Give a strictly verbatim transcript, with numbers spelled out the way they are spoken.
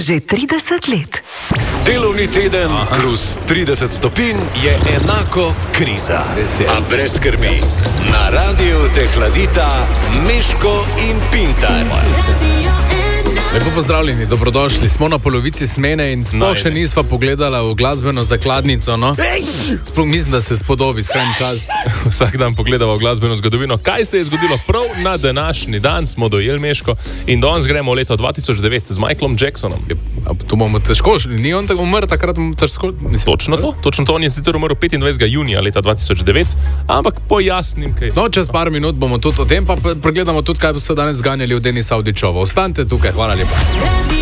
Že trideset let. Delovni teden Aha. plus trideset stopinj je enako kriza. A brez skrbi. Na radiju te hladita Meško in Pintar. Lepo pozdravljeni, dobrodošli. Smo na polovici smene in sploh še nisva pogledala v glasbeno zakladnico, no? Sploh mislim, da se spodobi skrajni čas. Vsak dan pogledava v glasbeno zgodovino. Kaj se je zgodilo prav na današnji dan, smo dojeli Meško in danes gremo v leto dva tisoč devet z Michaelom Jacksonom. To bomo težko, ni on tako umrl takrat težko? Točno to, točno to, on je sicer umrl petindvajsetega junija leta dva tisoč devet, ampak pojasnim kaj. No, čez par minut bomo tudi o tem, pa pregledamo tudi, kaj so danes zganjali v Denis Avdićovo. Ostanite tukaj, hvala lepa.